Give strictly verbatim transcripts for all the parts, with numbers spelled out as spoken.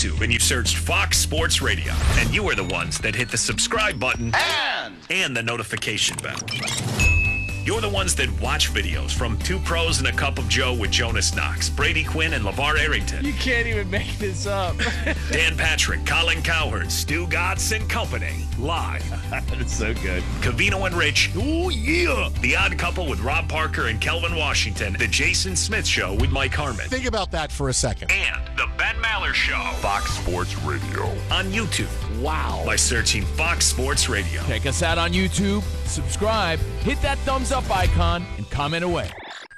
YouTube and you've searched Fox Sports Radio. And you are the ones that hit the subscribe button And, and the notification bell. You're the ones that watch videos from Two Pros and a Cup of Joe with Jonas Knox, Brady Quinn, and LeVar Arrington. You can't even make this up. Dan Patrick, Colin Cowherd, Stu Godson and Company. Live. It's so good. Cavino and Rich. Oh, yeah. The Odd Couple with Rob Parker and Kelvin Washington. The Jason Smith Show with Mike Harmon. Think about that for a second. And the Ben Maller Show. Fox Sports Radio. On YouTube. Wow. By searching Fox Sports Radio. Check us out on YouTube, subscribe, hit that thumbs up icon, and comment away.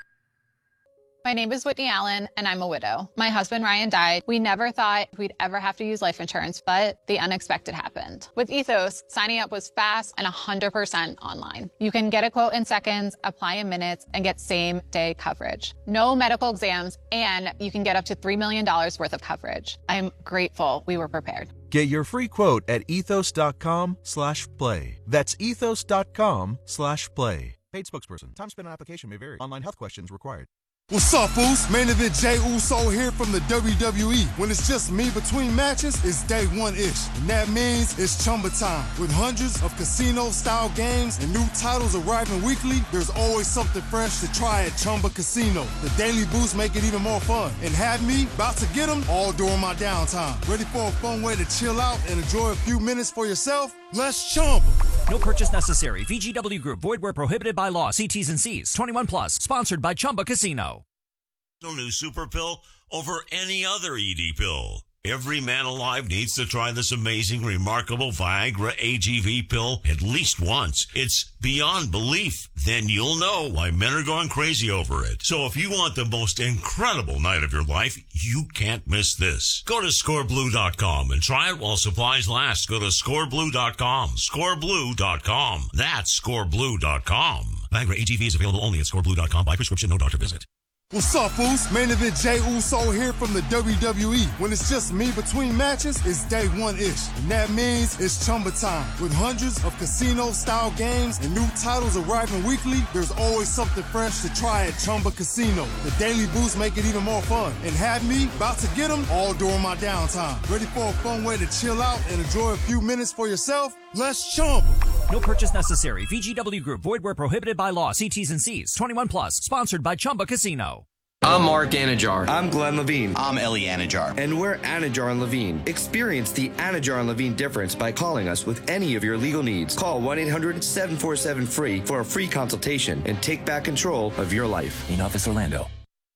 My name is Whitney Allen, and I'm a widow. My husband, Ryan, died. We never thought we'd ever have to use life insurance, but the unexpected happened. With Ethos, signing up was fast and one hundred percent online. You can get a quote in seconds, apply in minutes, and get same-day coverage. No medical exams, and you can get up to three million dollars worth of coverage. I'm grateful we were prepared. Get your free quote at ethos.com slash play. That's ethos.com slash play. Paid spokesperson. Time spent on application may vary. Online health questions required. What's up, Foos? Main Event Jey Uso here from the W W E. When it's just me between matches, it's day one-ish. And that means it's Chumba time. With hundreds of casino-style games and new titles arriving weekly, there's always something fresh to try at Chumba Casino. The daily boosts make it even more fun. And have me about to get them all during my downtime. Ready for a fun way to chill out and enjoy a few minutes for yourself? Let's Chumba. No purchase necessary. V G W Group. Void where prohibited by law. See T's and C's. twenty-one plus. Sponsored by Chumba Casino. No new super pill over any other E D pill. Every man alive needs to try this amazing, remarkable Viagra A G V pill at least once. It's beyond belief. Then you'll know why men are going crazy over it. So if you want the most incredible night of your life, you can't miss this. Go to score blue dot com and try it while supplies last. Go to score blue dot com. score blue dot com. That's score blue dot com. Viagra A G V is available only at score blue dot com by prescription, no doctor visit. What's up, Foos? Main Event Jey Uso here from the W W E. When it's just me between matches, it's day one-ish. And that means it's Chumba time. With hundreds of casino-style games and new titles arriving weekly, there's always something fresh to try at Chumba Casino. The daily boosts make it even more fun. And have me about to get them all during my downtime. Ready for a fun way to chill out and enjoy a few minutes for yourself? Let's Chumba. No purchase necessary. V G W Group. Void where prohibited by law. See T's and C's. twenty-one plus. Sponsored by Chumba Casino. I'm Mark Anajar. I'm Glenn Levine. I'm Ellie Anajar. And we're Anajar and Levine. Experience the Anajar and Levine difference by calling us with any of your legal needs. Call one eight hundred seven four seven free for a free consultation and take back control of your life. In Office Orlando.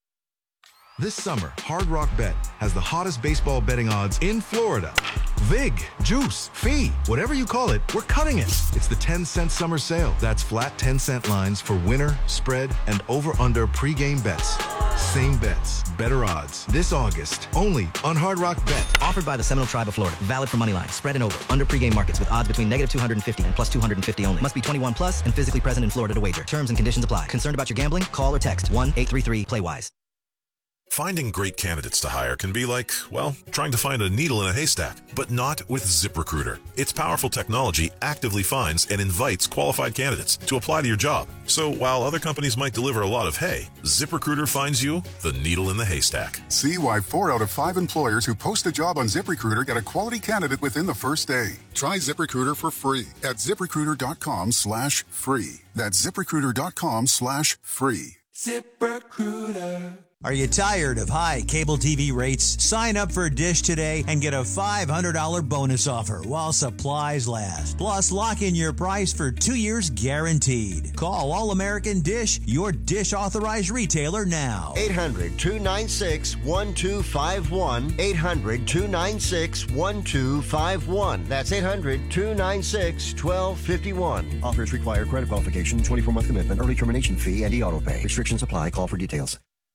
This summer, Hard Rock Bet has the hottest baseball betting odds in Florida. Vig, juice, fee, whatever you call it, we're cutting it. It's the ten cent summer sale. That's flat ten cent lines for winner, spread, and over-under pregame bets. Same bets, better odds. This August, only on Hard Rock Bet. Offered by the Seminole Tribe of Florida. Valid for moneyline, spread and over. Under pregame markets with odds between negative two hundred fifty and plus two hundred fifty only. Must be twenty-one plus and physically present in Florida to wager. Terms and conditions apply. Concerned about your gambling? Call or text one eight three three play wise. Finding great candidates to hire can be like, well, trying to find a needle in a haystack, but not with ZipRecruiter. Its powerful technology actively finds and invites qualified candidates to apply to your job. So while other companies might deliver a lot of hay, ZipRecruiter finds you the needle in the haystack. See why four out of five employers who post a job on ZipRecruiter get a quality candidate within the first day. Try ZipRecruiter for free at ZipRecruiter.com slash free. That's ZipRecruiter.com slash free. ZipRecruiter. Are you tired of high cable T V rates? Sign up for Dish today and get a five hundred dollars bonus offer while supplies last. Plus, lock in your price for two years guaranteed. Call All American Dish, your Dish authorized retailer now. eight hundred two nine six one two five one. eight hundred two nine six one two five one. That's eight hundred two nine six one two five one. Offers require credit qualification, twenty-four month commitment, early termination fee, and e-auto pay. Restrictions apply. Call for details.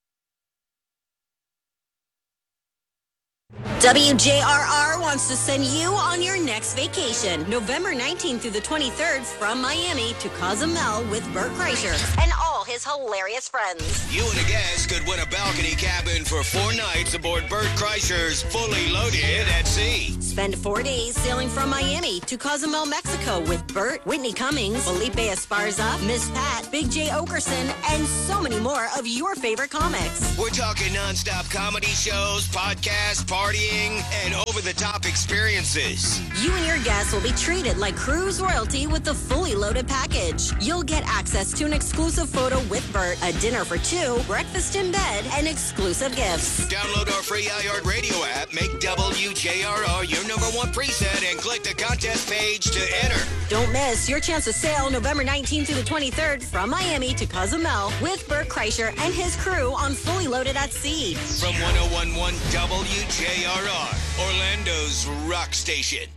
W J R R wants to send you on your next vacation, November nineteenth through the twenty-third, from Miami to Cozumel with Bert Kreischer and all his hilarious friends. You and a guest could win a balcony cabin for four nights aboard Bert Kreischer's Fully Loaded at Sea. Spend four days sailing from Miami to Cozumel, Mexico with Bert, Whitney Cummings, Felipe Esparza, Miss Pat, Big J Okerson, and so many more of your favorite comics. We're talking nonstop comedy shows, podcasts, partying, and over over-the-top experiences. You and your guests will be treated like cruise royalty with the fully loaded package. You'll get access to an exclusive photo with Bert, a dinner for two, breakfast in bed, and exclusive gifts. Download our free iHeartRadio app, make W J R R your number one preset, and click the contest page to enter. Don't miss your chance to sail November nineteenth through the twenty-third from Miami to Cozumel with Bert Kreischer and his crew on Fully Loaded at Sea. From one oh one point one W J R R, Orlando's rock station.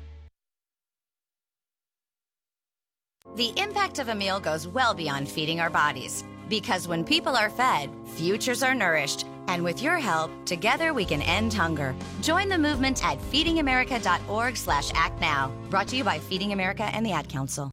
The impact of a meal goes well beyond feeding our bodies. Because when people are fed, futures are nourished. And with your help, together we can end hunger. Join the movement at feedingamerica.org slash act now. Brought to you by Feeding America and the Ad Council.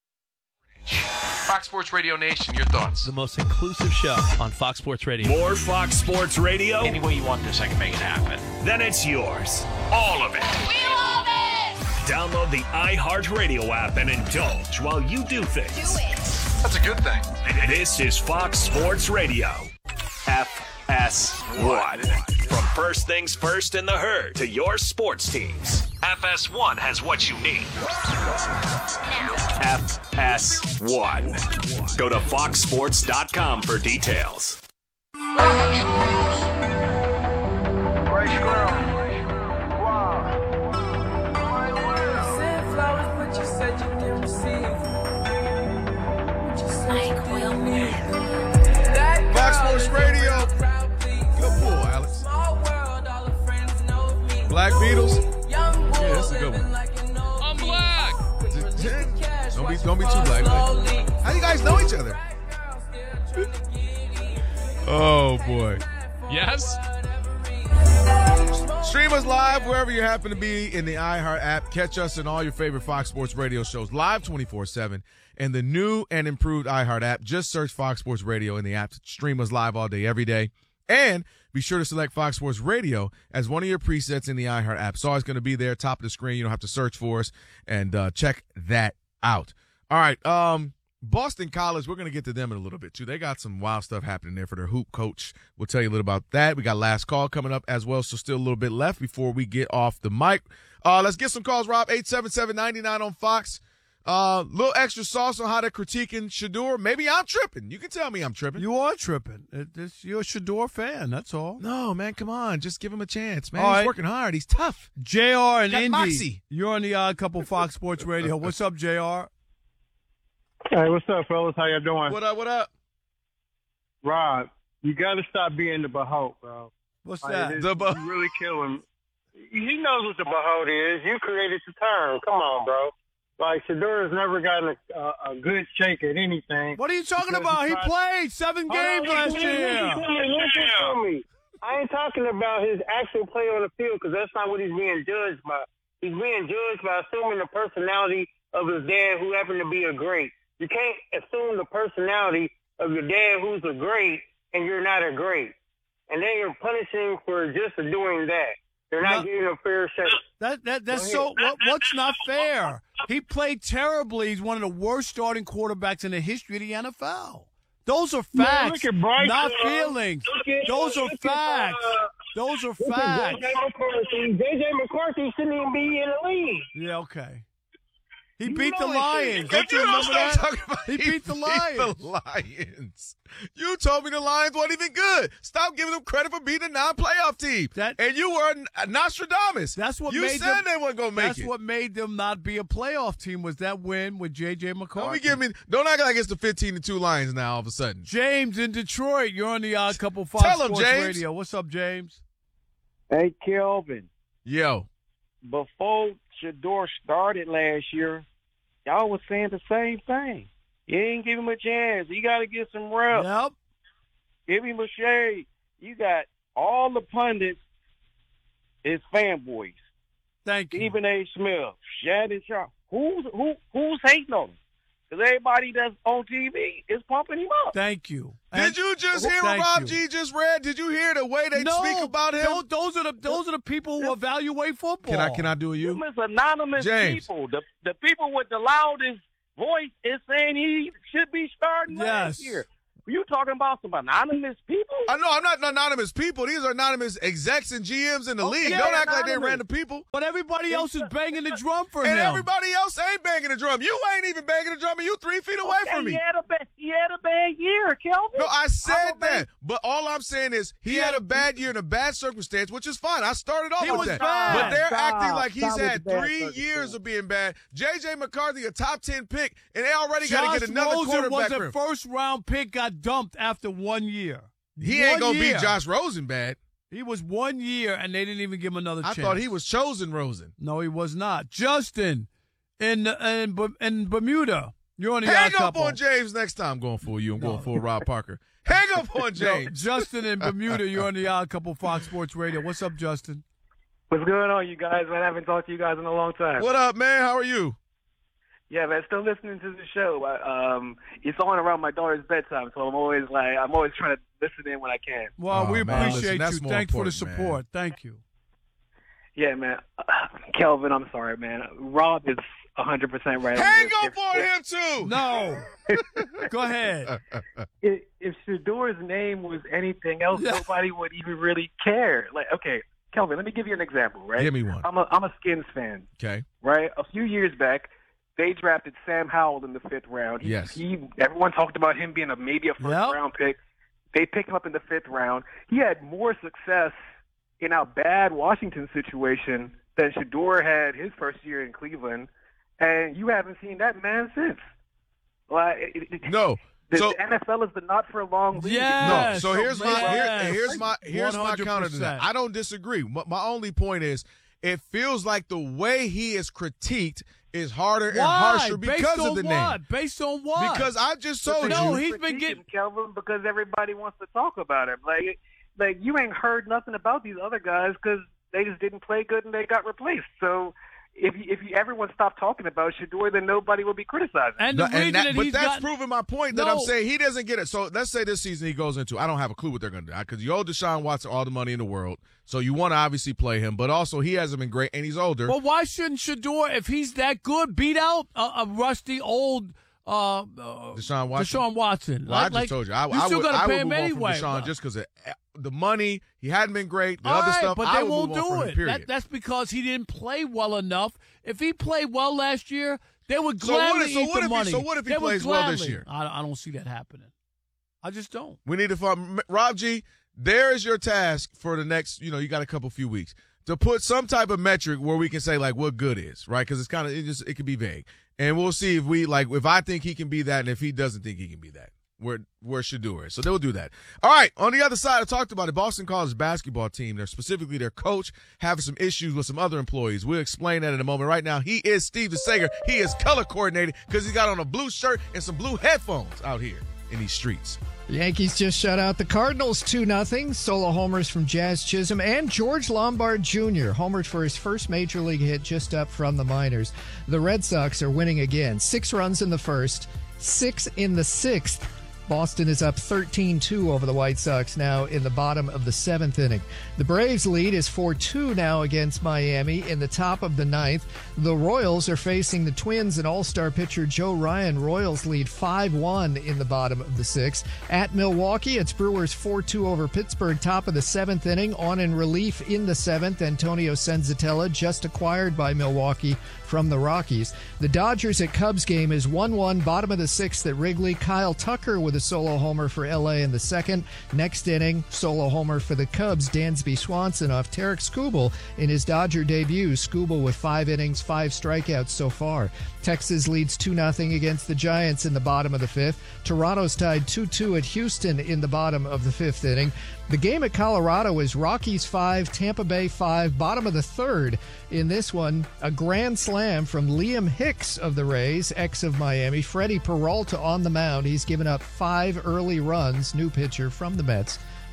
Fox Sports Radio Nation, your thoughts? The most inclusive show on Fox Sports Radio. More Fox Sports Radio? Any way you want this, I can make it happen. Then it's yours. All of it. We love it! Download the iHeartRadio app and indulge while you do things. Do it. That's a good thing. This is Fox Sports Radio. F S one. From First Things First in the Herd to your sports teams, F S one has what you need. F S one. Go to fox sports dot com for details. Fox Sports Radio. Good pull, Alex. Black Beatles. Yeah, that's a good one. I'm black. Don't be, don't be too black. Man. How you guys know each other? Oh boy. Yes. Stream us live wherever you happen to be in the iHeart app. Catch us in all your favorite Fox Sports Radio shows live twenty-four seven. And the new and improved iHeart app. Just search Fox Sports Radio in the app to stream us live all day, every day. And be sure to select Fox Sports Radio as one of your presets in the iHeart app. It's always going to be there, top of the screen. You don't have to search for us. And uh, check that out. All right. Um, Boston College, we're going to get to them in a little bit, too. They got some wild stuff happening there for their hoop coach. We'll tell you a little about that. We got last call coming up as well, so still a little bit left before we get off the mic. Uh, let's get some calls, Rob. eight seven seven, nine nine on Fox. Uh, little extra sauce on how they're critiquing Shedeur. Maybe I'm tripping. You can tell me I'm tripping. You are tripping. It, it's, you're a Shedeur fan, that's all. No, man, come on. Just give him a chance, man. All He's right. working hard. He's tough. J R and Got Indy. moxie. You're on the Odd Couple Fox Sports Radio. What's up, J R? Hey, what's up, fellas? How y'all doing? What up, what up? Rob, you got to stop being the Bahout, bro. What's Like, that? it's- The Bah- you really kill him. He knows what the Bahout is. You created the term. Come on, bro. Like, Shedeur has never gotten a, a, a good shake at anything. What are you talking Because about? He tried- played seven Hold on, games last listen, year. Listen to me, listen to me. I ain't talking about his actual play on the field because that's not what he's being judged by. He's being judged by assuming the personality of his dad, who happened to be a great. You can't assume the personality of your dad, who's a great, and you're not a great. And then you're punishing for just doing that. They're not No. giving a fair shake. That that that's Go so. ahead. What, what's not fair? He played terribly. He's one of the worst starting quarterbacks in the history of the N F L. Those are Man, facts, look at Bryce not Young. feelings. Look at- Those are look at, facts. uh, Those are Look at facts. J J McCarthy. J J McCarthy shouldn't even be in the league. Yeah, okay. He You beat the know it, Lions. shit. Don't you You don't remember stop that? talking about He beat the Lions. the Lions. You told me the Lions weren't even good. Stop giving them credit for beating a non-playoff team. That- and you were a Nostradamus. That's what you made said them, they weren't going to make That's it. what made them not be a playoff team was that win with J J McCarthy. Don't be giving me. Don't act like it's the fifteen to two Lions now. All of a sudden, James in Detroit. You're on the Odd Couple Fox Tell him, Sports James. Radio. What's up, James? Hey, Kelvin, yo, before Shedeur started last year, y'all was saying the same thing. You ain't give him a chance. You got to get some reps. Yep. Give him a shade. You got all the pundits is fanboys. Thank you. Stephen A. Smith, Shannon Sharp. Who's who? Who's hating on him? Because everybody that's on T V is pumping him up. Thank you. did And- you just hear what Thank Rob you. G just read? Did you hear the way they no, speak about him? Those, those are the those are the people who evaluate football. Can I can I do a you? Them is anonymous James. people. The the people with the loudest voice is saying he should be starting Yes. last year. You talking about some anonymous people? I know I'm not anonymous people. These are anonymous execs and G Ms in the Oh, league. yeah, Don't act like they're anonymous. random people. But everybody else is banging the drum for And him. everybody else ain't banging the drum. You ain't even banging the drum, and you three feet away Okay, from me. He had a bad, he had a bad year, Kelvin. No, I said I'm a that. bad- But all I'm saying is he had a bad year in a bad circumstance, which is fine. I started off He with was that. bad. But they're Stop. acting like he's Stop with had the bad three circumstance. years of being bad. J J McCarthy, a top ten pick, and they already got Josh to get another Rosen quarterback was for a him. first round pick, got dumped after one year. He One ain't going to year. beat Josh Rosen bad. He was one year, and they didn't even give him another I chance. thought he was chosen Rosen. No, he was not. Justin, in in, in Bermuda, you're on the Hang Odd up Couple. on James next time. I'm going for you. I'm going for Rob Parker. Hang up on No, James. Justin in Bermuda, you're on the Odd Couple Fox Sports Radio. What's up, Justin? What's going on, you guys? Man, I haven't talked to you guys in a long time. What up, man? How are you? Yeah, man, still listening to the show. I, um, it's on around my daughter's bedtime, so I'm always like, I'm always trying to listen in when I can. Well, Oh, we man, appreciate listen, that's you. more Thanks for the important, man. support. Thank you. Yeah, man. Uh, Kelvin, I'm sorry, man. Rob is one hundred percent right. Hang If- up on him, too. No. Go ahead. If, if Shador's name was anything else, nobody would even really care. Like, okay, Kelvin, let me give you an example, right? Give me one. I'm a I'm a Skins fan, Okay. right? A few years back, they drafted Sam Howell in the fifth round. He, Yes. He everyone talked about him being a maybe a first Yep. round pick. They picked him up in the fifth round. He had more success in our bad Washington situation than Shador had his first year in Cleveland, and you haven't seen that man since. Like, it, it, No. the, So- the N F L is the not for long league. Yeah. No, so Yes, here's my yes. here, here's my here's my counter to one hundred that. percent. I don't disagree. My, my only point is, it feels like the way he is critiqued is harder and Why? harsher because Based on of the what? name. Based on what? Because I just told No, you. he's been getting. Kelvin because everybody wants to talk about him. Like, like you ain't heard nothing about these other guys because they just didn't play good and they got replaced. So if you, if you, everyone stopped talking about Shador, then nobody will be criticizing. And the No, reason that- that but he's that's gotten- proving my point that I'm No. saying he doesn't get it. So let's say this season he goes into, I don't have a clue what they're going to do because you owe Deshaun Watson all the money in the world. So you want to obviously play him, but also he hasn't been great and he's older. Well, why shouldn't Shador, if he's that good, beat out a, a rusty old uh, uh, Deshaun Watson. Deshaun Watson? Well, I Like- just like, told you. I, you I still would, gotta I pay would him move anyway. on from Deshaun just because the money, he hadn't been great. The All other right, stuff, but I they would won't move on do from it. him, period. That, that's because he didn't play well enough. If he played well last year, they would So what gladly if- so eat what the if he- money. so what if he They would plays well this gladly- year? I, I don't see that happening. I just don't. We need to find Rob G. There is your task for the next. You know, you got a couple few weeks to put some type of metric where we can say like what good is, right? Because it's kind of it just it could be vague, and we'll see if we like if I think he can be that, and if he doesn't think he can be that, where where Shador is. So they'll do that. All right. On the other side, I talked about it. Boston College basketball team. They're specifically their coach having some issues with some other employees. We'll explain that in a moment. Right now, he is Steve DeSager. He is color coordinated because he's got on a blue shirt and some blue headphones out here in these streets. The Yankees just shut out the Cardinals two nothing. Solo homers from Jazz Chisholm and George Lombard Junior homered for his first major league hit just up from the minors. The Red Sox are winning again. Six runs in the first, six in the sixth. Boston is up thirteen two over the White Sox now in the bottom of the seventh inning. The Braves lead is four two now against Miami in the top of the ninth. The Royals are facing the Twins and all-star pitcher Joe Ryan. Royals lead five one in the bottom of the sixth. At Milwaukee, it's Brewers four two over Pittsburgh, top of the seventh inning. On in relief in the seventh, Antonio Senzatella, just acquired by Milwaukee from the Rockies. The Dodgers at Cubs game is one one, bottom of the sixth at Wrigley. Kyle Tucker with a solo homer for L A in the second. Next inning, solo homer for the Cubs, Dansby Swanson off Tarek Skubal in his Dodger debut. Skubal with five innings, five strikeouts so far. Texas leads two nothing against the Giants in the bottom of the fifth. Toronto's tied two two at Houston in the bottom of the fifth inning. The game at Colorado is Rockies five, Tampa Bay five, bottom of the third. In this one, a grand slam from Liam Hicks of the Rays, ex of Miami. Freddie Peralta on the mound. He's given up five early runs, new pitcher from the Mets,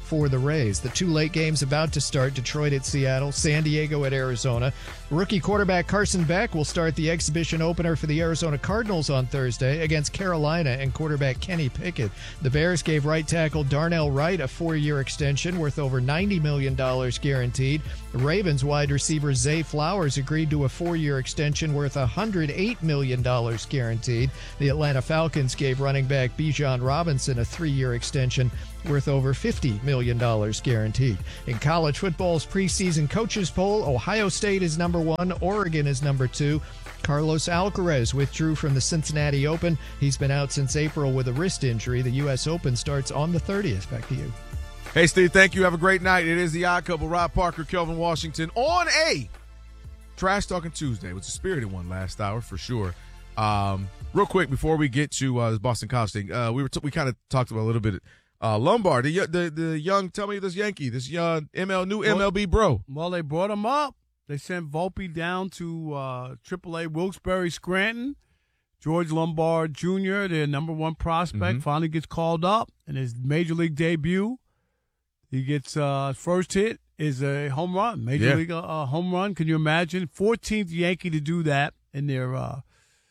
for the Rays. The two late games about to start, Detroit at Seattle, San Diego at Arizona. Rookie quarterback Carson Beck will start the exhibition opener for the Arizona Cardinals on Thursday against Carolina and quarterback Kenny Pickett. The Bears gave right tackle Darnell Wright a four-year extension worth over ninety million dollars guaranteed. The Ravens wide receiver Zay Flowers agreed to a four-year extension worth one hundred eight million dollars guaranteed. The Atlanta Falcons gave running back Bijan Robinson a three-year extension worth over fifty million dollars guaranteed. In college football's preseason coaches poll, Ohio State is number one, Oregon is number two. Carlos Alcaraz withdrew from the Cincinnati Open. He's been out since April with a wrist injury. The U S Open starts on the thirtieth. Back to you. Hey, Steve, thank you. Have a great night. It is the Odd Couple, Rob Parker, Kelvin Washington, on a Trash Talking Tuesday. It was a spirited one last hour for sure. Um, real quick, before we get to uh, this Boston College thing, uh, we were t- we kind of talked about a little bit uh, Lombard, the, the the young, tell me this Yankee, this young M L new M L B bro. Well, they brought him up. They sent Volpe down to uh, triple A Wilkes-Barre Scranton. George Lombard Junior, their number one prospect, Mm-hmm. finally gets called up in his major league debut. He gets uh, first hit is a home run, major Yeah. league uh, home run. Can you imagine? fourteenth Yankee to do that in their uh,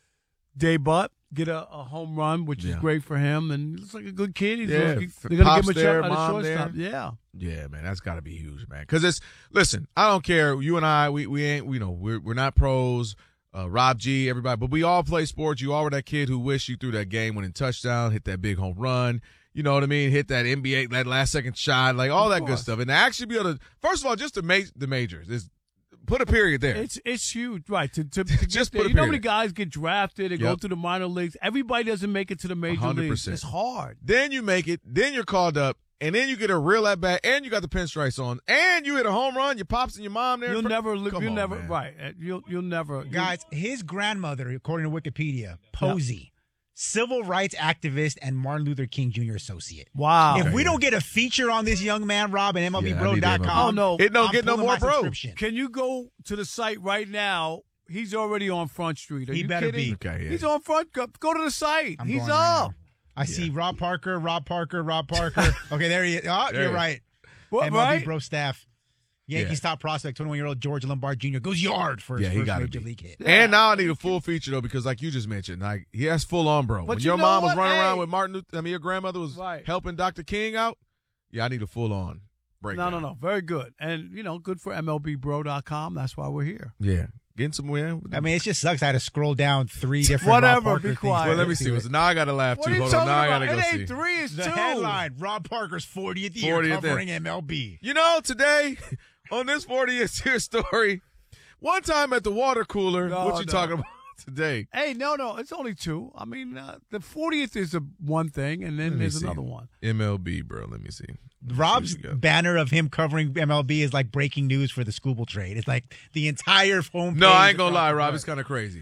debut, get a, a home run, which is Yeah. great for him. And he looks like a good kid. He's Yeah, gonna, they're going to Pops give him a there, shot at a mom shortstop. there. Yeah. Yeah, man, that's got to be huge, man. Because it's listen, I don't care. You and I, we we ain't, we know we're we're not pros. Uh, Rob G, everybody, but we all play sports. You all were that kid who wished you threw that game-winning touchdown, hit that big home run. You know what I mean? Hit that N B A, that last-second shot, like all Of that good course. stuff. And to actually be able to, first of all, just to make the majors is put a period there. It's it's huge, right? To, to, to Just get put there. a You know how many period. guys get drafted and go Yep. to the minor leagues? Everybody doesn't make it to the major one hundred leagues. percent. It's hard. Then you make it. Then you're called up, and then you get a real at bat, and you got the pinstripes on, and you hit a home run. Your pops and your mom there. You'll never, li- Come you'll on, never, man. right? uh, You'll you'll never, Guys, his grandmother, according to Wikipedia, Posey, civil rights activist and Martin Luther King Junior associate. Wow. If we don't get a feature on this young man, Rob, at M L B bro dot com, Oh no, It don't I'm get no pulling more my bro. subscription. Can you go to the site right now? He's already on Front Street. Are He you better kidding? be. Okay, yeah. He's on Front. Go, go to the site. I'm He's going right up. now. I see Rob Parker, Rob Parker, Rob Parker. Okay, there he is. Oh, There you're he is. right. What, M L B right? bro staff. Yankees top prospect, twenty-one-year-old George Lombard Junior goes yard for his Yeah, he first gotta major be. league hit. And now I need a full feature though, because like you just mentioned, like he has full on, bro. But when you your know mom was what? running Hey. around with Martin, Luther, I mean your grandmother was Right. helping Doctor King out. Yeah, I need a full on No, breakdown. no, no. Very good. And, you know, good for M L B bro dot com. That's why we're here. Yeah, getting some win. I mean, it just sucks. I had to scroll down three different Whatever, Rob Parker be things. quiet. Well, let me to see. it. So now I got to laugh What too. are you Hold on, talking now I about? got to It go ain't see. three, it's The two. headline: Rob Parker's fortieth year fortieth covering year. M L B. You know, today on this fortieth year story, one time at the water cooler. No, what you no. talking about today? Hey, no, no. It's only two. I mean, uh, the fortieth is a one thing, and then Let me there's see. another one. M L B, bro. Let me see. Rob's What you got? banner of him covering M L B is like breaking news for the Scooble trade. It's like the entire home. No, page I ain't gonna across lie, the Rob. board. It's kind of crazy.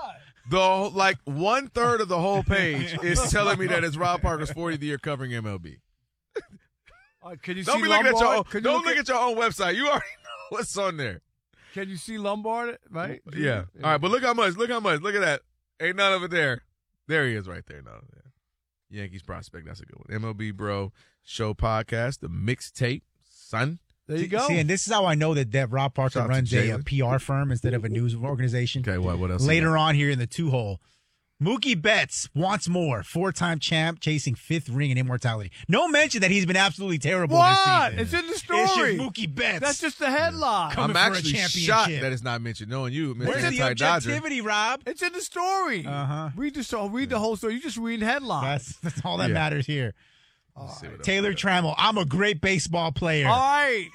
The whole- like one third of the whole page is telling me that it's Rob Parker's fortieth year covering M L B. Uh, can you Don't see be looking at your own, Lombard? Can you don't look look at your own website. You already know what's on there. Can you see Lombard? Right? Yeah. All right, but look how much. Look how much. Look at that. Ain't none of it there. There he is, right there. No, yeah. Yankees prospect. That's a good one. M L B Bro Show podcast, the mixtape, son. There you go. See, and this is how I know that, that Rob Parker Shout out to runs a, a Jalen. P R firm instead of a news organization. Okay, what? What else? you Later got? on here in the two hole, Mookie Betts wants more. Four-time champ chasing fifth ring and immortality. No mention that he's been absolutely terrible What? this It's season. in the story. It's just Mookie Betts. That's just the headline. Coming I'm for a actually championship. shocked that it's not mentioned. Knowing you, Mister Where's the Anti-Dodger. objectivity, Rob? It's in the story. Uh-huh. Read the story. Read the whole story. You just read headlines. That's, that's all that Yeah. matters here. Let's see what else Taylor we got. Trammell, I'm a great baseball player. All right.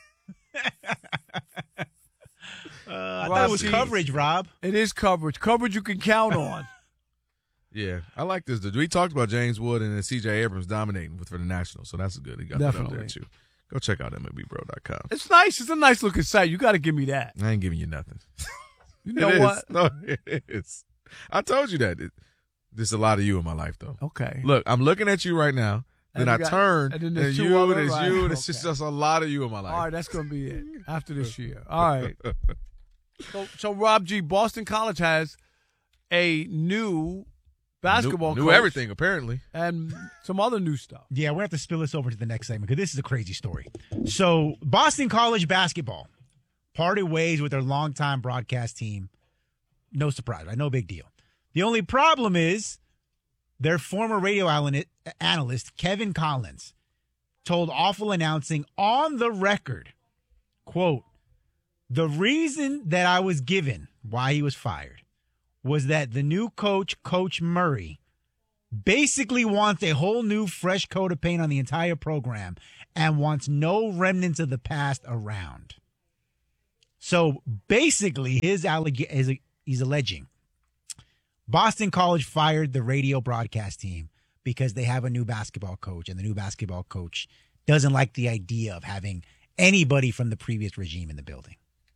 Uh, I Rob, thought it was see- coverage, Rob. It is coverage. Coverage you can count on. Yeah, I like this. We talked about James Wood and then C J Abrams dominating for the Nationals, so that's good. He got that up there Definitely. too. Go check out M L B bro dot com. It's nice. It's a nice looking site. You got to give me that. I ain't giving you nothing. You know It is. what? No, it is. I told you that. It, there's a lot of you in my life, though. Okay. Look, I'm looking at you right now. Then And I you got- turn, and and, then there's two you, other- there's right, you, and it's okay. just, just a lot of you in my life. All right, that's going to be it after this year. All right. So, so Rob G, Boston College has a new basketball Knew, knew coach. everything, apparently. And some other new stuff. Yeah, we're going to have to spill this over to the next segment because this is a crazy story. So, Boston College basketball parted ways with their longtime broadcast team. No surprise, right? No big deal. The only problem is their former radio analyst, Kevin Collins, told Awful Announcing on the record, quote, "The reason that I was given why he was fired was that the new coach, Coach Murray, basically wants a whole new fresh coat of paint on the entire program and wants no remnants of the past around." So basically, his alleg- is he's alleging Boston College fired the radio broadcast team because they have a new basketball coach, and the new basketball coach doesn't like the idea of having anybody from the previous regime in the building.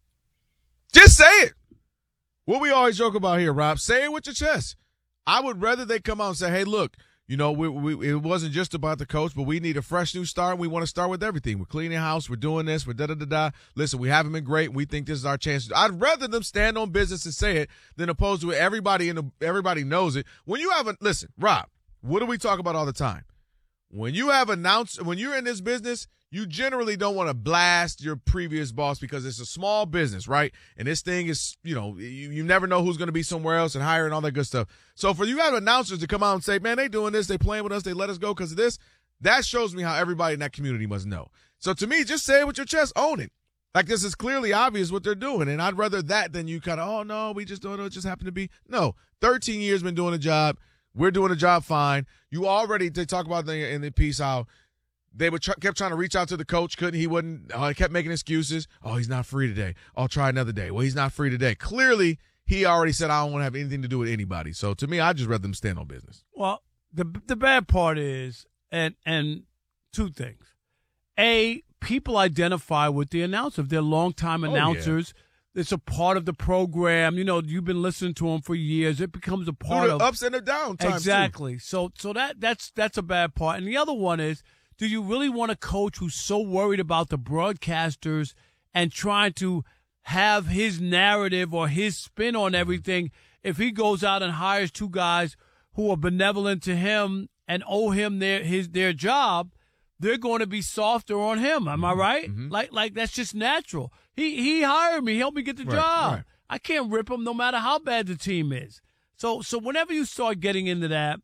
Just say it. What we always joke about here, Rob, say it with your chest. I would rather they come out and say, hey, look, you know, we, we, it wasn't just about the coach, but we need a fresh new start. We want to start with everything. We're cleaning house. We're doing this. We're da-da-da-da. Listen, we haven't been great. We think this is our chance. I'd rather them stand on business and say it than opposed to everybody in the, everybody knows it. When you have a – listen, Rob, what do we talk about all the time? When you have announced – when you're in this business, you generally don't want to blast your previous boss because it's a small business, right? And this thing is, you know, you, you never know who's going to be somewhere else and hire and all that good stuff. So for you have announcers to come out and say, man, they doing this, they playing with us, they let us go because of this, that shows me how everybody in that community must know. So to me, just say it with your chest, own it. Like this is clearly obvious what they're doing, and I'd rather that than you kind of, oh, no, we just don't know, it just happened to be. No, thirteen years been doing a job. We're doing a job fine. You already, they talk about the, in the piece how they would try, kept trying to reach out to the coach, couldn't, he wouldn't, uh, he kept making excuses. Oh, he's not free today. I'll try another day. Well, he's not free today. Clearly, he already said, I don't want to have anything to do with anybody. So to me, I'd just rather them stand on business. Well, the the bad part is, and and two things. A, people identify with the announcer. If they're longtime announcers, oh, yeah. It's a part of the program. You know, you've been listening to them for years. It becomes a part Through the of ups and the down times. Exactly. Too. So so that that's that's a bad part. And the other one is, do you really want a coach who's so worried about the broadcasters and trying to have his narrative or his spin on everything if he goes out and hires two guys who are benevolent to him and owe him their his their job? They're going to be softer on him. Am I right? Mm-hmm. Like like that's just natural. He he hired me, helped me get the right, job. Right. I can't rip him no matter how bad the team is. So so whenever you start getting into that,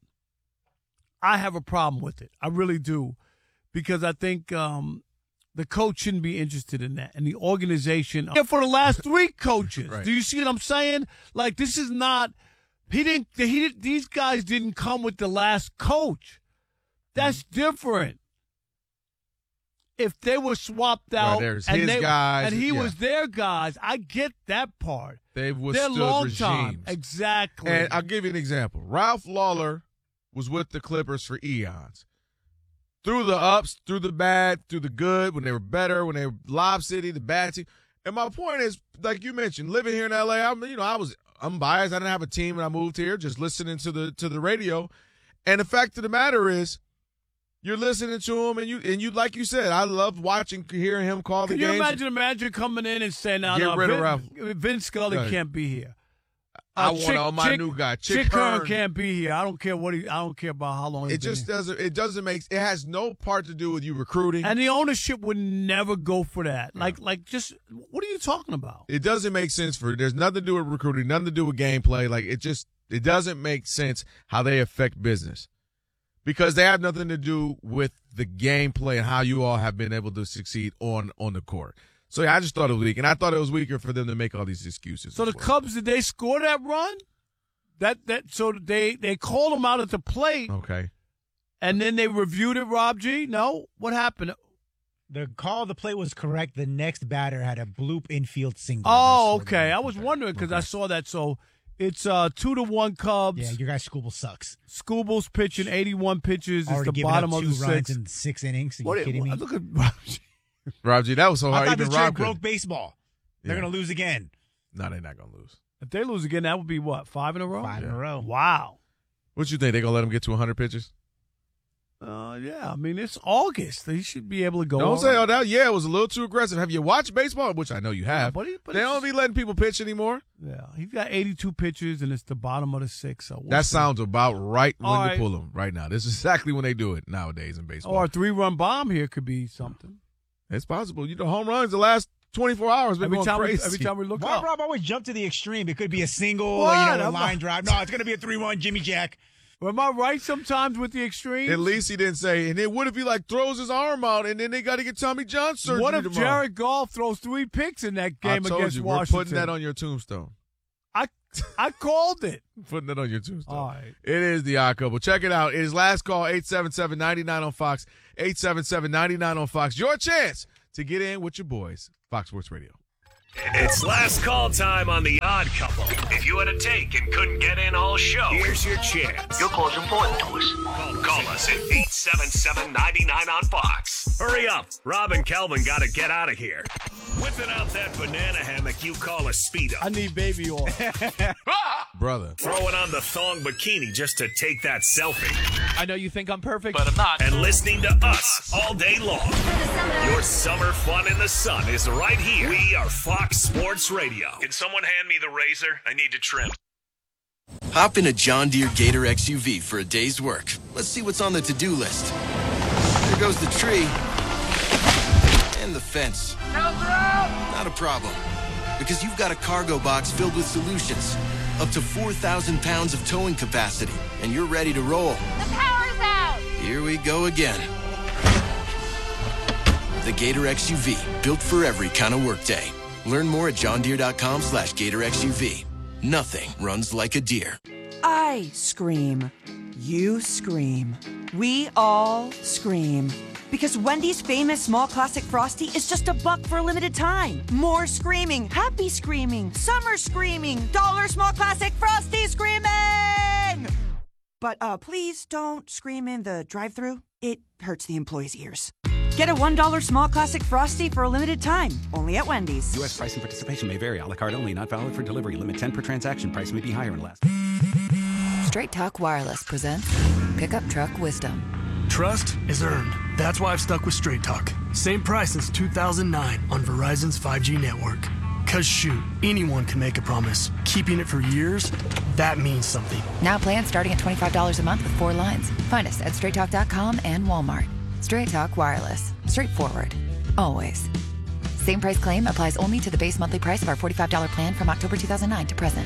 I have a problem with it. I really do. Because I think um, the coach shouldn't be interested in that. And the organization, for the last three coaches, right. Do you see what I'm saying? Like, this is not, he didn't, he didn't, these guys didn't come with the last coach. That's mm-hmm. different. If they were swapped out right, there's and, his they, guys, and he yeah. was their guys, I get that part. They've withstood They're long regimes. time. Exactly. And I'll give you an example. Ralph Lawler was with the Clippers for eons. Through the ups, through the bad, through the good, when they were better, when they were Lob City, the bad team. And my point is, like you mentioned, living here in L A, I'm, you know, I was unbiased. I didn't have a team when I moved here, just listening to the to the radio. And the fact of the matter is, you're listening to him, and you and you like you said, I love watching, hearing him call the games. Can you imagine a manager coming in and saying, "No, Get no, rid Vin, of Ralph. Vince Scully right. can't be here. I uh, want Chick, all my Chick, new guy. Chick, Chick Hearn Hearn can't be here. I don't care what he. I don't care about how long. It just been doesn't. It doesn't make. It has no part to do with you recruiting. And the ownership would never go for that. Like, yeah. like, just what are you talking about? It doesn't make sense for. There's nothing to do with recruiting. Nothing to do with gameplay. Like, it just. It doesn't make sense how they affect business, because they have nothing to do with the gameplay and how you all have been able to succeed on on the court. So yeah, I just thought it was weak, and I thought it was weaker for them to make all these excuses. So the well. Cubs, did they score that run? That that so they they called him out at the plate. Okay. And then they reviewed it, Rob G. No, what happened? The call of the play was correct. The next batter had a bloop infield single. Oh, okay. I was wondering because okay. I saw that. So it's uh two to one Cubs. Yeah, your guy Scooble sucks. Scooble's pitching eighty-one pitches. Already it's the bottom up two of the runs six. in six innings. Are you what kidding it, me? Look at Rob G. Rob G, that was so hard. I thought Even this Rob broke could... baseball. They're yeah. gonna lose again. No, they're not gonna lose. If they lose again, that would be what, five in a row? Five yeah. in a row. Wow. What you think? They gonna let them get to one hundred pitches? Uh, yeah, I mean, it's August. He should be able to go. Don't all say, right. oh, that, yeah, it was a little too aggressive. Have you watched baseball? Which I know you have. Yeah, but he- but they it's- don't be letting people pitch anymore. Yeah, he's got eighty-two pitches, and it's the bottom of the sixth. So we'll That see. sounds about right when All to right. pull them right now. This is exactly when they do it nowadays in baseball. Or a three-run bomb here could be something. It's possible. You know, home runs the last twenty-four hours been Every going time we- crazy. every time we look Why up. Rob always jump to the extreme? It could be a single, What? you know, a I'm line not- drive. No, it's going to be a three one Jimmy Jack. Am I right sometimes with the extremes? At least he didn't say, and then what if he like throws his arm out and then they got to get Tommy John surgery What if tomorrow? Jared Goff throws three picks in that game I told against you, Washington? we're putting that on your tombstone. I I called it. Putting it on your tombstone. All right. It is the Odd Couple. Check it out. It is last call, eight seven seven, nine nine on Fox, eight seven seven, nine nine on Fox. Your chance to get in with your boys. Fox Sports Radio. It's last call time on The Odd Couple. If you had a take and couldn't get in all show, here's your chance. Your call's important to us. Call, call us at eight seven seven, nine nine on Fox. Hurry up. Rob and Kelvin got to get out of here. Whipping out that banana hammock you call a Speedo. I need baby oil. Brother. Throwing on the thong bikini just to take that selfie. I know you think I'm perfect, but I'm not. And listening to us all day long. Your summer fun in the sun is right here. We are Fox Sports Radio. Can someone hand me the razor? I need to trim. Hop in a John Deere Gator X U V for a day's work. Let's see what's on the to-do list. There goes the tree. And the fence. Not a problem. Because you've got a cargo box filled with solutions. Up to four thousand pounds of towing capacity. And you're ready to roll. The power's out! Here we go again. The Gator X U V. Built for every kind of workday. Learn more at johndeere.com slash Gator X U V. Nothing runs like a deer. I scream. You scream. We all scream. Because Wendy's famous small classic Frosty is just a buck for a limited time. More screaming, happy screaming, summer screaming, dollar small classic Frosty screaming! But uh, please don't scream in the drive-thru. It hurts the employees' ears. Get a one dollar small classic Frosty for a limited time, only at Wendy's. U S price and participation may vary. A la carte only, not valid for delivery. Limit ten per transaction. Price may be higher and less. Straight Talk Wireless presents Pickup Truck Wisdom. Trust is earned. That's why I've stuck with Straight Talk. Same price since two thousand nine on Verizon's five G network. Cause shoot, anyone can make a promise. Keeping it for years, that means something. Now plans starting at twenty-five dollars a month with four lines. Find us at straight talk dot com and Walmart. Straight Talk Wireless. Straightforward. Always. Same price claim applies only to the base monthly price of our forty-five dollars plan from October two thousand nine to present.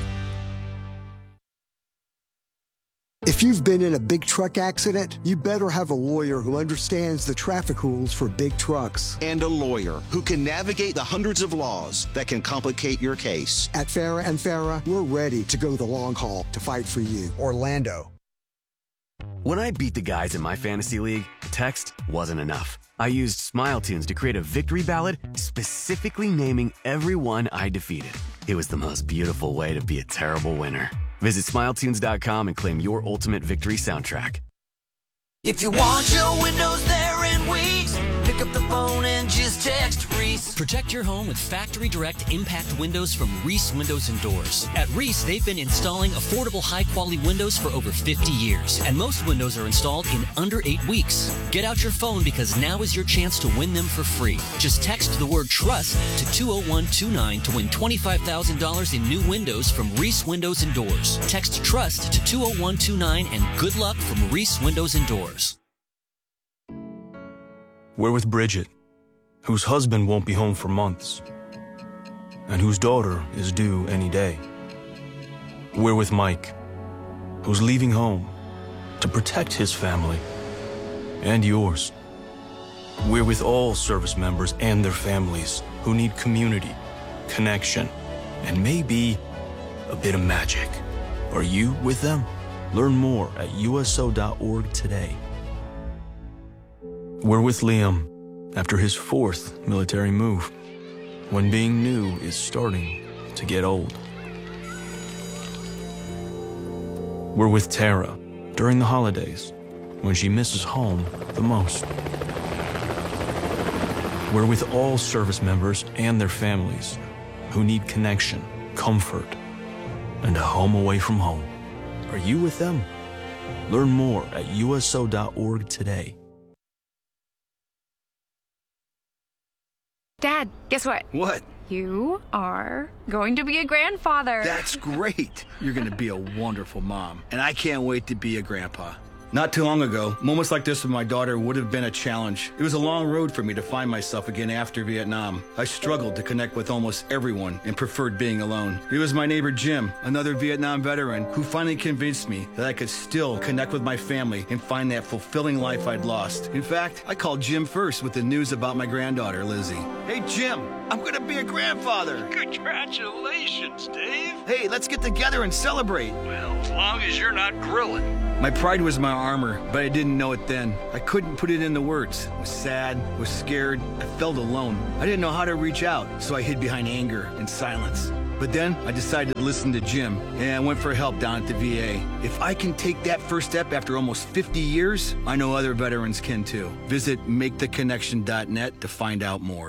If you've been in a big truck accident, you better have a lawyer who understands the traffic rules for big trucks. And a lawyer who can navigate the hundreds of laws that can complicate your case. At Farah and Farah, we're ready to go the long haul to fight for you. Orlando. When I beat the guys in my fantasy league, text wasn't enough. I used Smile Tunes to create a victory ballad specifically naming everyone I defeated. It was the most beautiful way to be a terrible winner. Visit smile tunes dot com and claim your ultimate victory soundtrack. If you want your windows there in weeks, pick up the phone and just text Reese. Protect your home with Factory Direct Impact Windows from Reese Windows and Doors. At Reese, they've been installing affordable, high-quality windows for over fifty years, and most windows are installed in under eight weeks. Get out your phone because now is your chance to win them for free. Just text the word TRUST to two oh one two nine to win twenty-five thousand dollars in new windows from Reese Windows and Doors. Text TRUST to two oh one two nine and good luck from Reese Windows and Doors. We're with Bridget, whose husband won't be home for months, and whose daughter is due any day. We're with Mike, who's leaving home to protect his family and yours. We're with all service members and their families who need community, connection, and maybe a bit of magic. Are you with them? Learn more at U S O dot org today. We're with Liam after his fourth military move, when being new is starting to get old. We're with Tara during the holidays, when she misses home the most. We're with all service members and their families who need connection, comfort, and a home away from home. Are you with them? Learn more at U S O dot org today. Dad, guess what? What? You are going to be a grandfather. That's great. You're going to be a wonderful mom. And I can't wait to be a grandpa. Not too long ago, moments like this with my daughter would have been a challenge. It was a long road for me to find myself again after Vietnam. I struggled to connect with almost everyone and preferred being alone. It was my neighbor Jim, another Vietnam veteran, who finally convinced me that I could still connect with my family and find that fulfilling life I'd lost. In fact, I called Jim first with the news about my granddaughter, Lizzie. Hey, Jim, I'm going to be a grandfather. Congratulations, Dave. Hey, let's get together and celebrate. Well, as long as you're not grilling. My pride was my armor, but I didn't know it then. I couldn't put it into words. I was sad, was scared, I felt alone. I didn't know how to reach out, so I hid behind anger and silence. But then I decided to listen to Jim, and I went for help down at the V A. If I can take that first step after almost fifty years, I know other veterans can too. Visit make the connection dot net to find out more.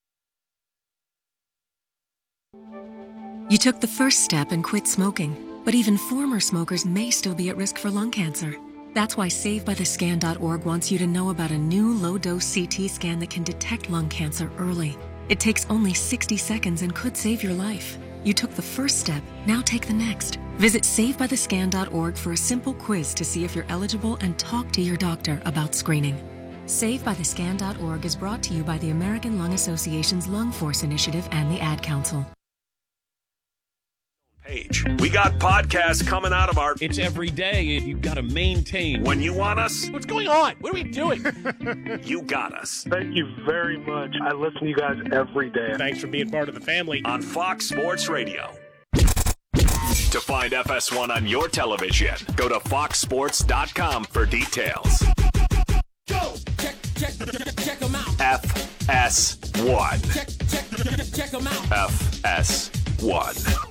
You took the first step and quit smoking. But even former smokers may still be at risk for lung cancer. That's why save by the scan dot org wants you to know about a new low-dose C T scan that can detect lung cancer early. It takes only sixty seconds and could save your life. You took the first step, now take the next. Visit save by the scan dot org for a simple quiz to see if you're eligible and talk to your doctor about screening. save by the scan dot org is brought to you by the American Lung Association's Lung Force Initiative and the Ad Council. Page. We got podcasts coming out of our... It's every day, and you've got to maintain. When you want us... What's going on? What are we doing? You got us. Thank you very much. I listen to you guys every day. Thanks for being part of the family. On Fox Sports Radio. To find F S one on your television, go to fox sports dot com for details. Go! Check, check, check them out. F S one. Check, check, check them out. F S one.